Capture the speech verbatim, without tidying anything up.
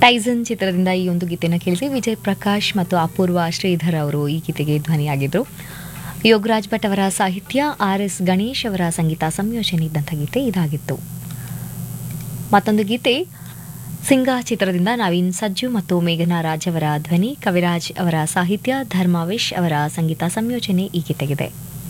Tyson ಚಿತ್ರದಿಂದ ಈ ಒಂದು ಗೀತೆಯನ್ನು ಕೇಳಿಸಿ ವಿಜಯ್ ಪ್ರಕಾಶ್ ಮತ್ತು ಅಪೂರ್ವ ಶ್ರೀಧರ್ ಅವರು ಈ ಗೀತೆಗೆ ಧ್ವನಿಯಾಗಿದ್ದರು. ಯೋಗರಾಜ್ ಭಟ್ ಅವರ ಸಾಹಿತ್ಯ, ಆರ್ ಎಸ್ ಗಣೇಶ್ ಅವರ ಸಂಗೀತ ಸಂಯೋಜನೆ ಇದ್ದಂಥ ಗೀತೆ ಇದಾಗಿತ್ತು. ಮತ್ತೊಂದು ಗೀತೆ ಸಿಂಗಾ ಚಿತ್ರದಿಂದ ನವೀನ್ ಸಜ್ಜು ಮತ್ತು ಮೇಘನಾ ರಾಜ್ ಅವರ ಧ್ವನಿ, ಕವಿರಾಜ್ ಅವರ ಸಾಹಿತ್ಯ, ಧರ್ಮಾವೇಶ್ ಅವರ ಸಂಗೀತ ಸಂಯೋಜನೆ ಈ ಗೀತೆಗಿದೆ.